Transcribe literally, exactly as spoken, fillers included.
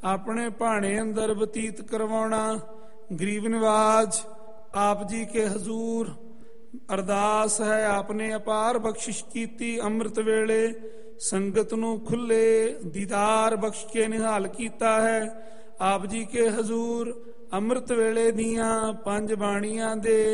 ਆਪਣੇ ਭਾਣੇ ਅੰਦਰ ਬਤੀਤ ਕਰਵਾਉਣਾ। ਗਰੀਬ ਨਿਵਾਜ ਆਪ ਜੀ ਕੇ ਹਜ਼ੂਰ ਅਰਦਾਸ ਹੈ, ਆਪਨੇ ਅਪਾਰ ਬਖਸ਼ਿਸ਼ ਕੀਤੀ। ਅੰਮ੍ਰਿਤ ਵੇਲੇ ਸੰਗਤ ਨੂੰ ਖੁੱਲੇ ਦੀਦਾਰ ਬਖਸ਼ ਕੇ ਨਿਹਾਲ ਕੀਤਾ ਹੈ। ਆਪ ਜੀ ਕੇ ਹਜ਼ੂਰ ਅੰਮ੍ਰਿਤ ਵੇਲੇ ਦੀਆਂ ਪੰਜ ਬਾਣੀਆਂ ਦੇ